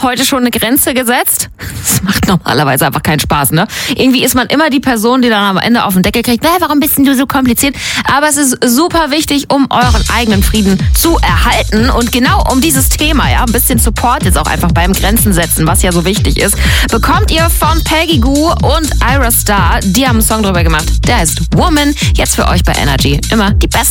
heute schon eine Grenze gesetzt? Das macht normalerweise einfach keinen Spaß, ne? Irgendwie ist man immer die Person, die dann am Ende auf den Deckel kriegt, warum bist denn du so kompliziert? Aber es ist super wichtig, um euren eigenen Frieden zu erhalten. Und genau um dieses Thema, ja, ein bisschen Support jetzt auch einfach beim Grenzen setzen, was ja so wichtig ist, bekommt ihr von Peggy Gou und Ira Star. Die haben einen Song drüber gemacht. Der heißt Woman. Jetzt für euch bei Energy. Immer die besten